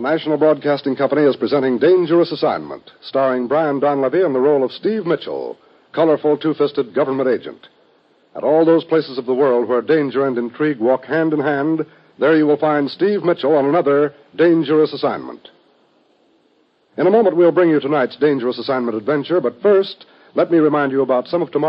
National Broadcasting Company is presenting Dangerous Assignment, starring Brian Donlevy in the role of Steve Mitchell, colorful two-fisted government agent. At all those places of the world where danger and intrigue walk hand in hand, there you will find Steve Mitchell on another Dangerous Assignment. In a moment, we'll bring you tonight's Dangerous Assignment adventure, but first, let me remind you about some of tomorrow's